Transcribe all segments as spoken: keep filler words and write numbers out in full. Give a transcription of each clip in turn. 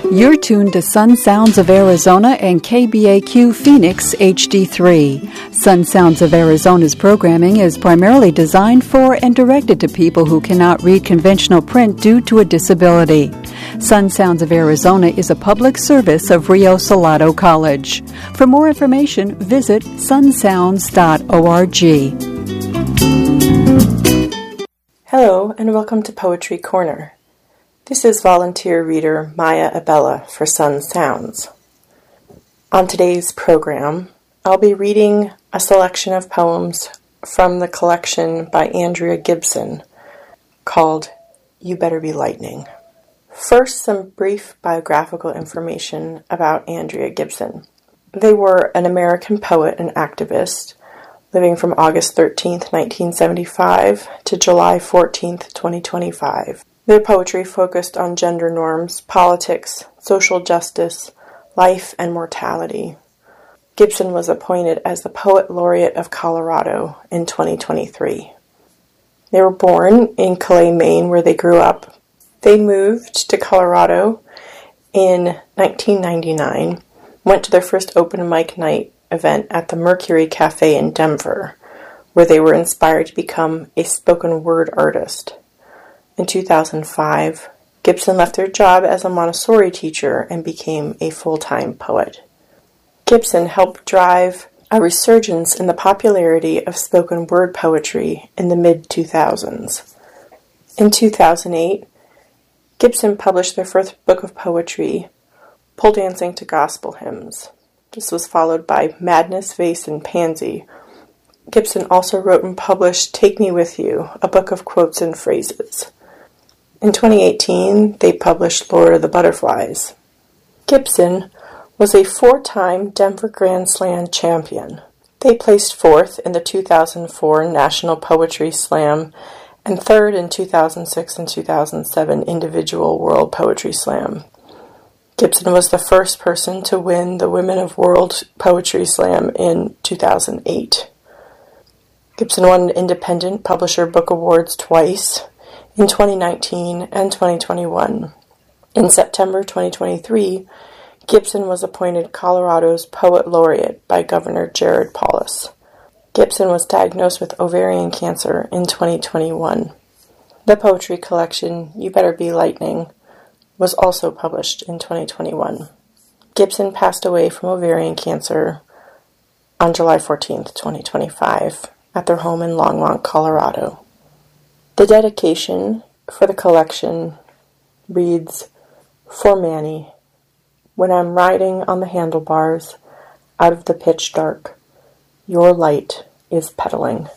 You're tuned to Sun Sounds of Arizona and K B A Q Phoenix H D three. Sun Sounds of Arizona's programming is primarily designed for and directed to people who cannot read conventional print due to a disability. Sun Sounds of Arizona is a public service of Rio Salado College. For more information, visit sun sounds dot org. Hello, and welcome to Poetry Corner. This is volunteer reader Maya Abella for Sun Sounds. On today's program, I'll be reading a selection of poems from the collection by Andrea Gibson called You Better Be Lightning. First, some brief biographical information about Andrea Gibson. They were an American poet and activist living from August thirteenth, nineteen seventy-five to July fourteenth, twenty twenty-five. Their poetry focused on gender norms, politics, social justice, life, and mortality. Gibson was appointed as the Poet Laureate of Colorado in twenty twenty-three. They were born in Calais, Maine, where they grew up. They moved to Colorado in nineteen ninety-nine, went to their first open mic night event at the Mercury Cafe in Denver, where they were inspired to become a spoken word artist. In two thousand five, Gibson left their job as a Montessori teacher and became a full-time poet. Gibson helped drive a resurgence in the popularity of spoken word poetry in the mid two thousands. In two thousand eight, Gibson published their first book of poetry, Pole Dancing to Gospel Hymns. This was followed by Madness, Vase, and Pansy. Gibson also wrote and published Take Me With You, a book of quotes and phrases. In twenty eighteen, they published Lord of the Butterflies. Gibson was a four-time Denver Grand Slam champion. They placed fourth in the two thousand four National Poetry Slam and third in two thousand six and two thousand seven Individual World Poetry Slam. Gibson was the first person to win the Women of World Poetry Slam in two thousand eight. Gibson won Independent Publisher Book Awards twice, in twenty nineteen and twenty twenty-one. In September twenty twenty-three, Gibson was appointed Colorado's Poet Laureate by Governor Jared Polis. Gibson was diagnosed with ovarian cancer in twenty twenty-one. The poetry collection, You Better Be Lightning, was also published in twenty twenty-one. Gibson passed away from ovarian cancer on July fourteenth, twenty twenty-five, at their home in Longmont, Colorado. The dedication for the collection reads, For Manny, when I'm riding on the handlebars out of the pitch dark, your light is pedaling.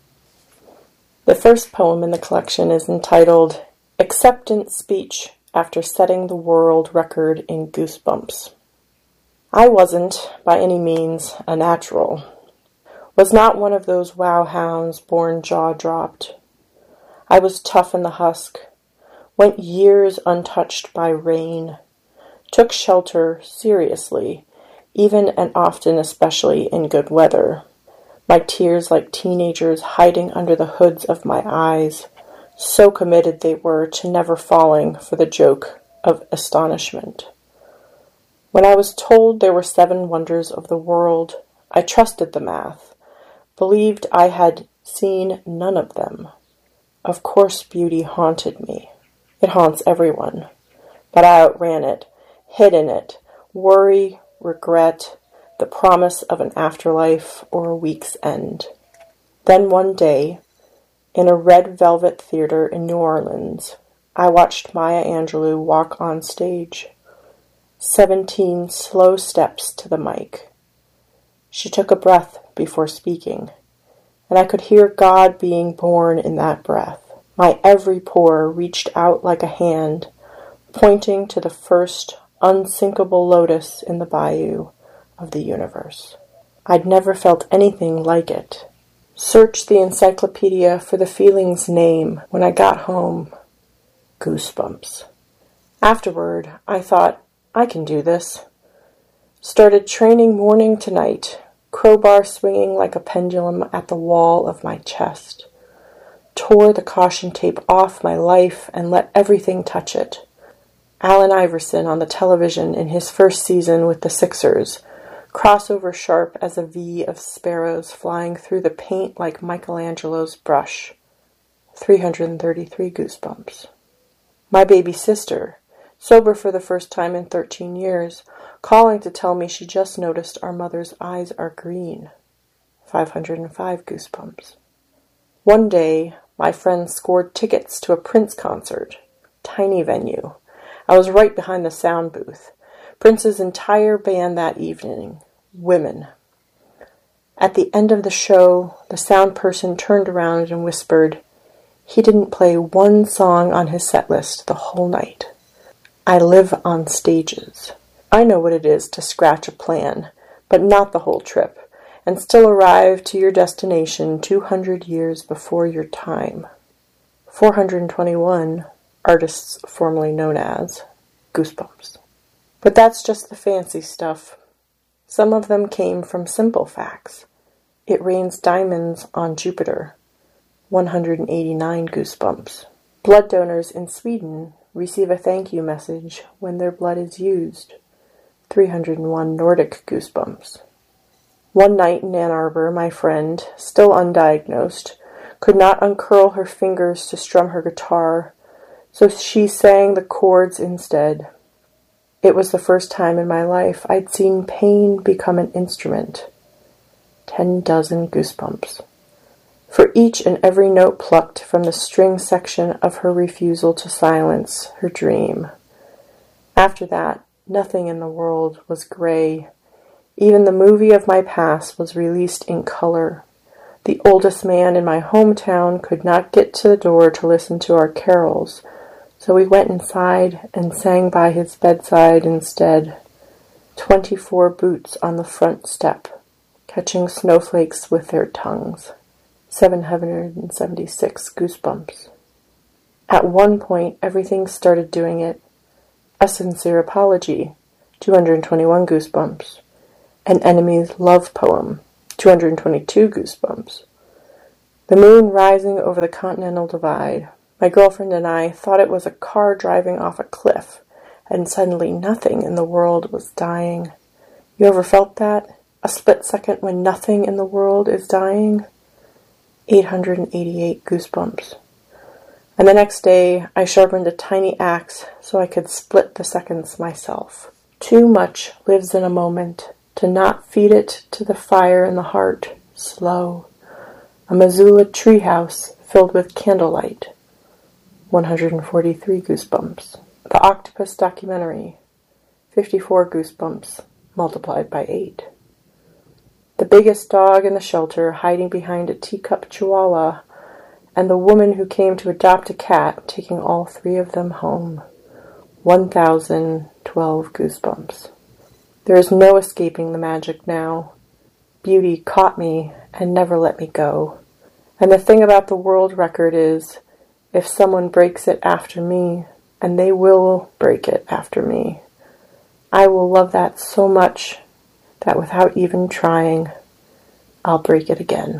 The first poem in the collection is entitled Acceptance Speech After Setting the World Record in Goosebumps. I wasn't, by any means, a natural. Was not one of those wow hounds born jaw-dropped. I was tough in the husk, went years untouched by rain, took shelter seriously, even and often especially in good weather, my tears like teenagers hiding under the hoods of my eyes, so committed they were to never falling for the joke of astonishment. When I was told there were seven wonders of the world, I trusted the math, believed I had seen none of them. Of course beauty haunted me. It haunts everyone. But I outran it, hid in it, worry, regret, the promise of an afterlife or a week's end. Then one day, in a red velvet theater in New Orleans, I watched Maya Angelou walk on stage. Seventeen slow steps to the mic. She took a breath before speaking, and I could hear God being born in that breath. My every pore reached out like a hand, pointing to the first unsinkable lotus in the bayou of the universe. I'd never felt anything like it. Searched the encyclopedia for the feeling's name when I got home. Goosebumps. Afterward, I thought, I can do this. Started training morning to night, crowbar swinging like a pendulum at the wall of my chest. Tore the caution tape off my life and let everything touch it. Allen Iverson on the television in his first season with the Sixers, crossover sharp as a V of sparrows flying through the paint like Michelangelo's brush. three hundred thirty-three goosebumps. My baby sister, sober for the first time in thirteen years, calling to tell me she just noticed our mother's eyes are green. five hundred five goosebumps. One day, my friend scored tickets to a Prince concert. Tiny venue. I was right behind the sound booth. Prince's entire band that evening. Women. At the end of the show, the sound person turned around and whispered, "He didn't play one song on his set list the whole night." I live on stages. I know what it is to scratch a plan, but not the whole trip, and still arrive to your destination two hundred years before your time. four hundred twenty-one, artists formerly known as Goosebumps. But that's just the fancy stuff. Some of them came from simple facts. It rains diamonds on Jupiter. one hundred eighty-nine goosebumps. Blood donors in Sweden receive a thank you message when their blood is used. three hundred one Nordic goosebumps. One night in Ann Arbor, my friend, still undiagnosed, could not uncurl her fingers to strum her guitar, so she sang the chords instead. It was the first time in my life I'd seen pain become an instrument. Ten dozen goosebumps. For each and every note plucked from the string section of her refusal to silence her dream. After that, nothing in the world was gray. Even the movie of my past was released in color. The oldest man in my hometown could not get to the door to listen to our carols, so we went inside and sang by his bedside instead. Twenty-four boots on the front step, catching snowflakes with their tongues. seven hundred seventy-six goosebumps. At one point, everything started doing it. A sincere apology, two hundred twenty-one goosebumps. An enemy's love poem, two hundred twenty-two goosebumps. The moon rising over the Continental Divide. My girlfriend and I thought it was a car driving off a cliff, and suddenly nothing in the world was dying. You ever felt that? A split second when nothing in the world is dying? eight hundred eighty-eight goosebumps. And the next day, I sharpened a tiny axe so I could split the seconds myself. Too much lives in a moment, to not feed it to the fire in the heart, slow. A Missoula treehouse filled with candlelight. one hundred forty-three goosebumps. The Octopus documentary. fifty-four goosebumps, multiplied by eight. The biggest dog in the shelter hiding behind a teacup chihuahua, and the woman who came to adopt a cat taking all three of them home. one thousand twelve goosebumps. There is no escaping the magic now. Beauty caught me and never let me go. And the thing about the world record is, if someone breaks it after me, and they will break it after me, I will love that so much that without even trying, I'll break it again.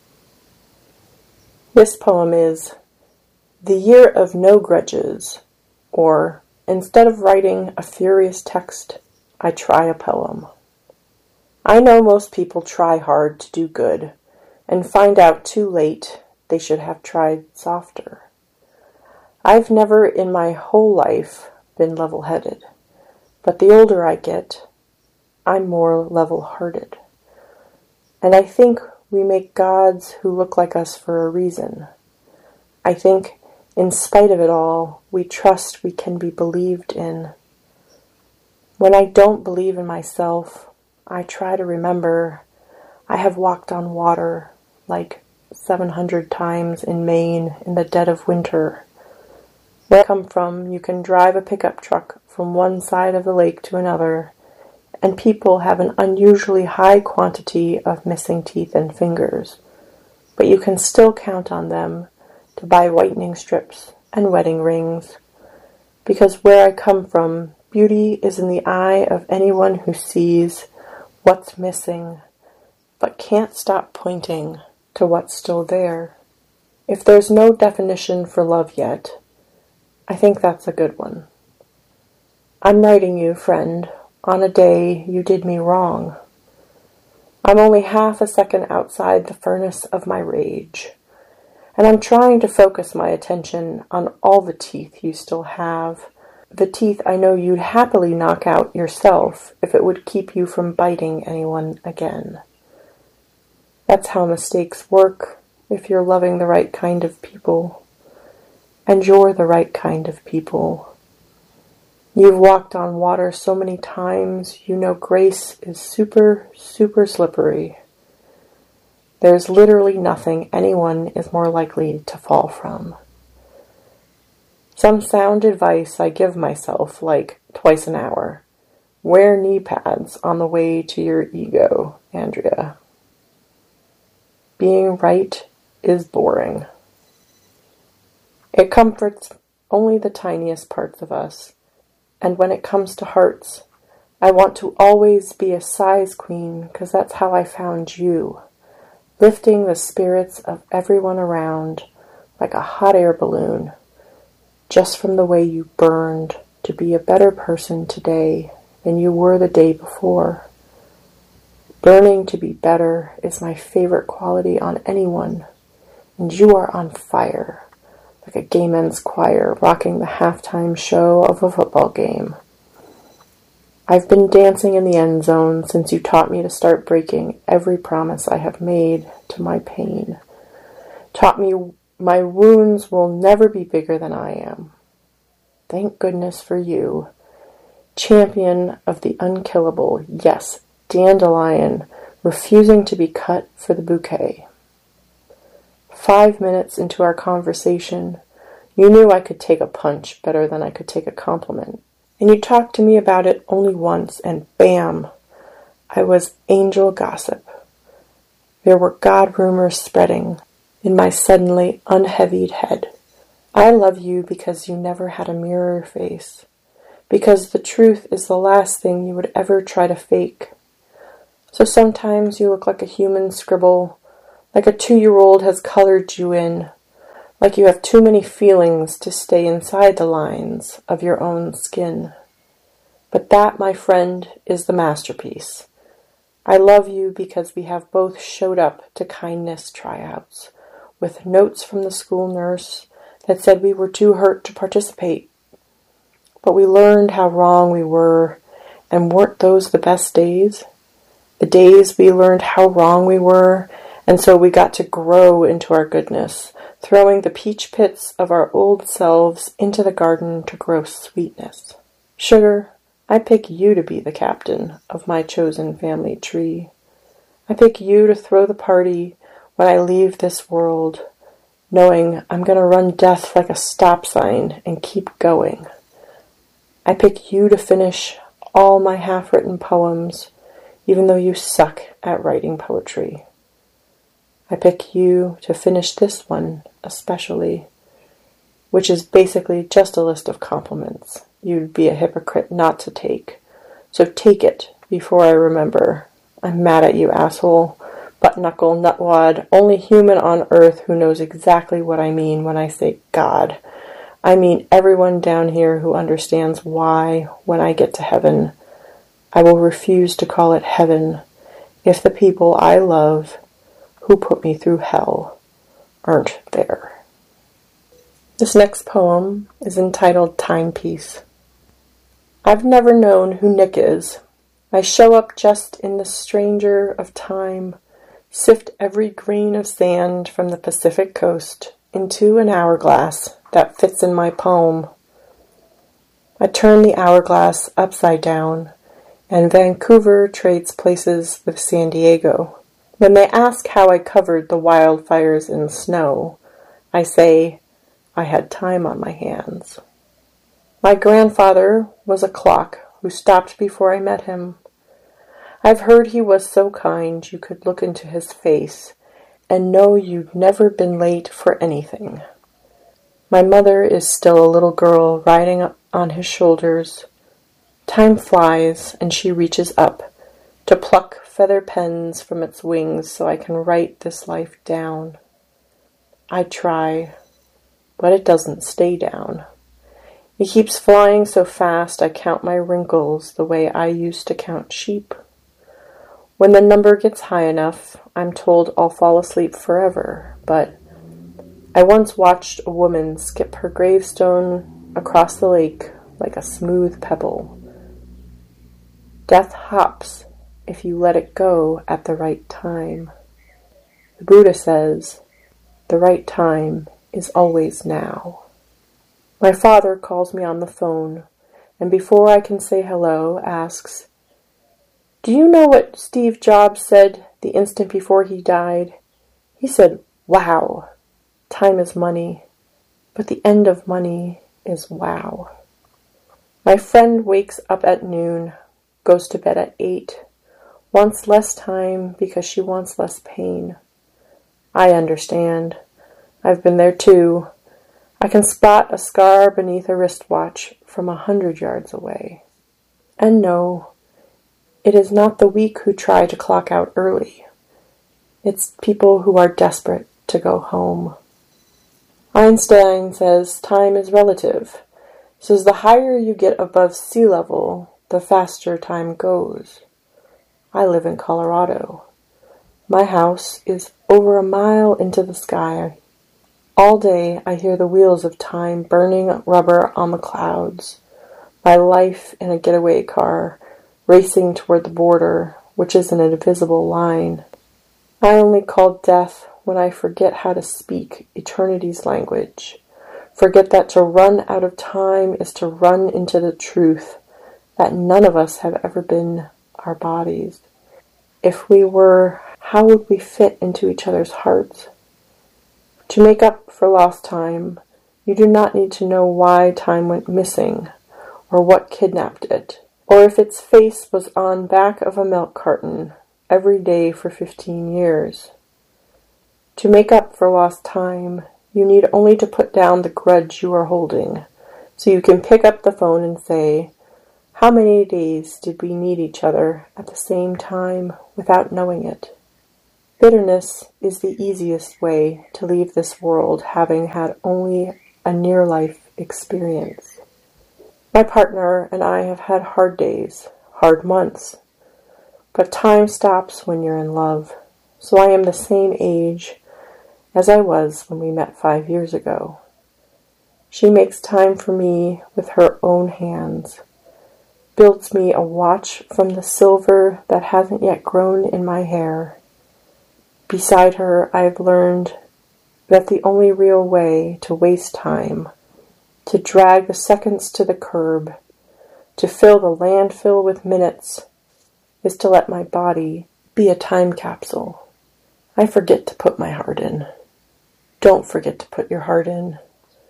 This poem is The Year of No Grudges, or instead of writing a furious text, I try a poem. I know most people try hard to do good, and find out too late they should have tried softer. I've never in my whole life been level-headed, but the older I get, I'm more level-hearted. And I think we make gods who look like us for a reason. I think, in spite of it all, we trust we can be believed in. When I don't believe in myself, I try to remember I have walked on water like seven hundred times in Maine in the dead of winter. Where I come from, you can drive a pickup truck from one side of the lake to another, and people have an unusually high quantity of missing teeth and fingers, but you can still count on them to buy whitening strips and wedding rings, because where I come from, beauty is in the eye of anyone who sees what's missing, but can't stop pointing to what's still there. If there's no definition for love yet, I think that's a good one. I'm writing you, friend, on a day you did me wrong. I'm only half a second outside the furnace of my rage, and I'm trying to focus my attention on all the teeth you still have, the teeth I know you'd happily knock out yourself if it would keep you from biting anyone again. That's how mistakes work if you're loving the right kind of people, and you're the right kind of people. You've walked on water so many times, you know grace is super, super slippery. There's literally nothing anyone is more likely to fall from. Some sound advice I give myself, like twice an hour. Wear knee pads on the way to your ego, Andrea. Being right is boring. It comforts only the tiniest parts of us. And when it comes to hearts, I want to always be a size queen because that's how I found you, lifting the spirits of everyone around like a hot air balloon, just from the way you burned to be a better person today than you were the day before. Burning to be better is my favorite quality on anyone, and you are on fire, like a gay men's choir rocking the halftime show of a football game. I've been dancing in the end zone since you taught me to start breaking every promise I have made to my pain. Taught me my wounds will never be bigger than I am. Thank goodness for you, champion of the unkillable, yes, dandelion, refusing to be cut for the bouquet. Five minutes into our conversation, you knew I could take a punch better than I could take a compliment. And you talked to me about it only once, and bam, I was angel gossip. There were God rumors spreading in my suddenly unheavied head. I love you because you never had a mirror face, because the truth is the last thing you would ever try to fake. So sometimes you look like a human scribble, like a two-year-old has colored you in, like you have too many feelings to stay inside the lines of your own skin. But that, my friend, is the masterpiece. I love you because we have both showed up to kindness tryouts with notes from the school nurse that said we were too hurt to participate. But we learned how wrong we were, and weren't those the best days? The days we learned how wrong we were, and so we got to grow into our goodness, throwing the peach pits of our old selves into the garden to grow sweetness. Sugar, I pick you to be the captain of my chosen family tree. I pick you to throw the party when I leave this world, knowing I'm going to run death like a stop sign and keep going. I pick you to finish all my half-written poems, even though you suck at writing poetry. I pick you to finish this one especially, which is basically just a list of compliments you'd be a hypocrite not to take. So take it before I remember. I'm mad at you, asshole, butt-knuckle, nutwad, only human on earth who knows exactly what I mean when I say God. I mean everyone down here who understands why, when I get to heaven, I will refuse to call it heaven if the people I love who put me through hell aren't there. This next poem is entitled Timepiece. I've never known who Nick is. I show up just in the stranger of time, sift every grain of sand from the Pacific coast into an hourglass that fits in my palm. I turn the hourglass upside down, and Vancouver trades places with San Diego. When they ask how I covered the wildfires in snow, I say, I had time on my hands. My grandfather was a clock who stopped before I met him. I've heard he was so kind you could look into his face and know you'd never been late for anything. My mother is still a little girl riding on his shoulders. Time flies, and she reaches up to pluck feather pens from its wings so I can write this life down. I try, but it doesn't stay down. It keeps flying so fast I count my wrinkles the way I used to count sheep. When the number gets high enough, I'm told I'll fall asleep forever, but I once watched a woman skip her gravestone across the lake like a smooth pebble. Death hops if you let it go at the right time. The Buddha says, the right time is always now. My father calls me on the phone, and before I can say hello, asks, "Do you know what Steve Jobs said the instant before he died? He said, 'Wow, time is money, but the end of money is wow.'" My friend wakes up at noon, goes to bed at eight, wants less time because she wants less pain. I understand. I've been there too. I can spot a scar beneath a wristwatch from a hundred yards away. And no, it is not the weak who try to clock out early. It's people who are desperate to go home. Einstein says time is relative. Says the higher you get above sea level, the faster time goes. I live in Colorado. My house is over a mile into the sky. All day I hear the wheels of time burning rubber on the clouds. My life in a getaway car, racing toward the border, which is an invisible line. I only call death when I forget how to speak eternity's language. Forget that to run out of time is to run into the truth that none of us have ever been our bodies. If we were, how would we fit into each other's hearts? To make up for lost time, you do not need to know why time went missing, or what kidnapped it, or if its face was on back of a milk carton every day for fifteen years. To make up for lost time, you need only to put down the grudge you are holding, so you can pick up the phone and say, "How many days did we need each other at the same time without knowing it?" Bitterness is the easiest way to leave this world having had only a near-life experience. My partner and I have had hard days, hard months, but time stops when you're in love, so I am the same age as I was when we met five years ago. She makes time for me with her own hands, builds me a watch from the silver that hasn't yet grown in my hair. Beside her, I've learned that the only real way to waste time, to drag the seconds to the curb, to fill the landfill with minutes, is to let my body be a time capsule. I forget to put my heart in. Don't forget to put your heart in.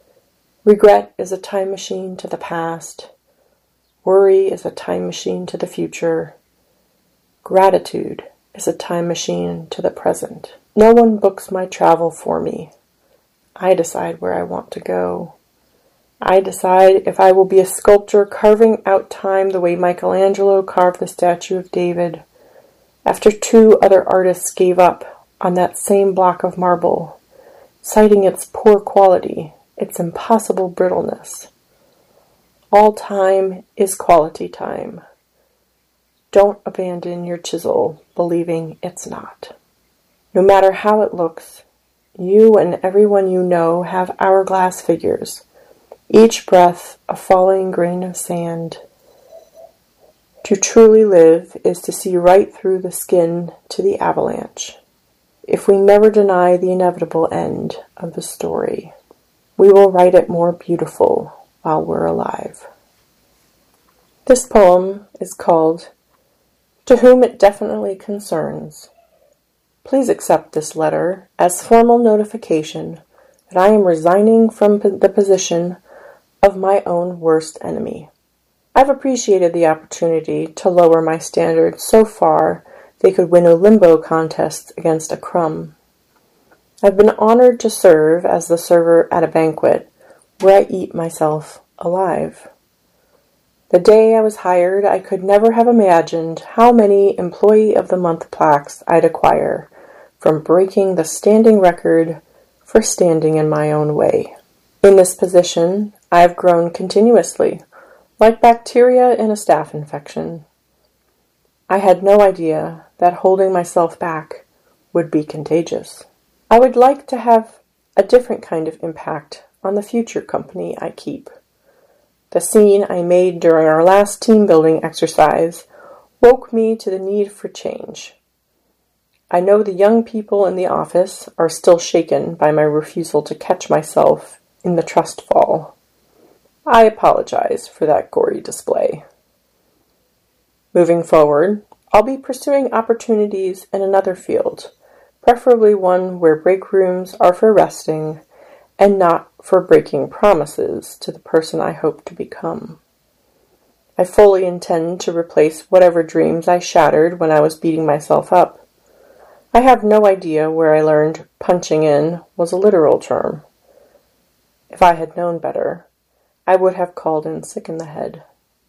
Regret is a time machine to the past. Worry is a time machine to the future. Gratitude is a time machine to the present. No one books my travel for me. I decide where I want to go. I decide if I will be a sculptor carving out time the way Michelangelo carved the statue of David, after two other artists gave up on that same block of marble, citing its poor quality, its impossible brittleness. All time is quality time. Don't abandon your chisel, believing it's not. No matter how it looks, you and everyone you know have hourglass figures, each breath a falling grain of sand. To truly live is to see right through the skin to the avalanche. If we never deny the inevitable end of the story, we will write it more beautiful while we're alive. This poem is called "To Whom It Definitely Concerns." Please accept this letter as formal notification that I am resigning from the position of my own worst enemy. I've appreciated the opportunity to lower my standards so far they could win a limbo contest against a crumb. I've been honored to serve as the server at a banquet where I eat myself alive. The day I was hired, I could never have imagined how many Employee of the Month plaques I'd acquire from breaking the standing record for standing in my own way. In this position, I have grown continuously, like bacteria in a staph infection. I had no idea that holding myself back would be contagious. I would like to have a different kind of impact on the future company I keep. The scene I made during our last team building exercise woke me to the need for change. I know the young people in the office are still shaken by my refusal to catch myself in the trust fall. I apologize for that gory display. Moving forward, I'll be pursuing opportunities in another field, preferably one where break rooms are for resting and not for breaking promises to the person I hope to become. I fully intend to replace whatever dreams I shattered when I was beating myself up. I have no idea where I learned punching in was a literal term. If I had known better, I would have called in sick in the head.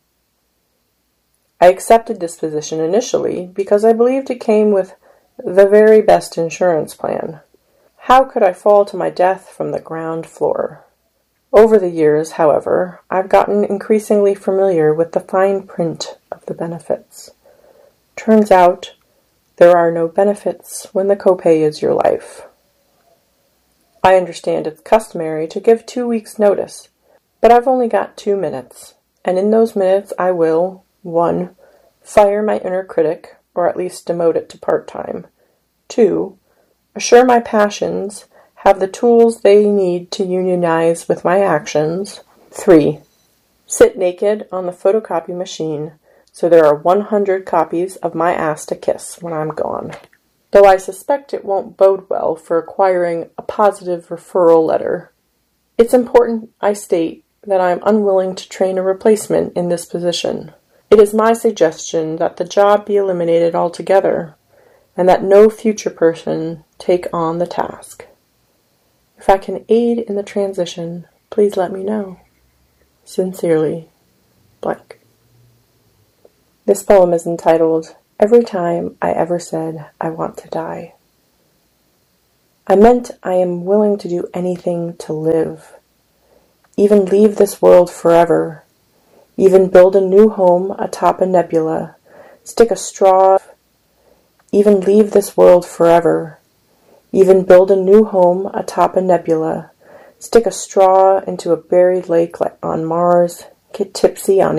I accepted this position initially because I believed it came with the very best insurance plan. How could I fall to my death from the ground floor? Over the years, however, I've gotten increasingly familiar with the fine print of the benefits. Turns out, there are no benefits when the copay is your life. I understand it's customary to give two weeks' notice, but I've only got two minutes, and in those minutes I will, one, fire my inner critic, or at least demote it to part-time. Two, assure my passions have the tools they need to unionize with my actions. Three, sit naked on the photocopy machine so there are one hundred copies of my ass to kiss when I'm gone. Though I suspect it won't bode well for acquiring a positive referral letter, it's important I state that I am unwilling to train a replacement in this position. It is my suggestion that the job be eliminated altogether, and that no future person take on the task. If I can aid in the transition, please let me know. Sincerely, blank. This poem is entitled, Every Time I Ever Said I Want to Die. I meant I am willing to do anything to live, even leave this world forever, even build a new home atop a nebula, stick a straw, even leave this world forever, even build a new home atop a nebula, stick a straw into a buried lake like on Mars, get tipsy on